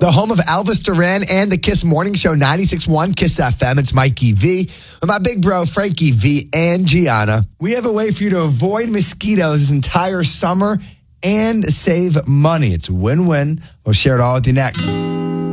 The home of Elvis Duran and the Kiss Morning Show, 96.1 Kiss FM. It's Mikey V with my big bro, Frankie V and Gianna. We have a way for you to avoid mosquitoes this entire summer and save money. It's win-win. We'll share it all with you next.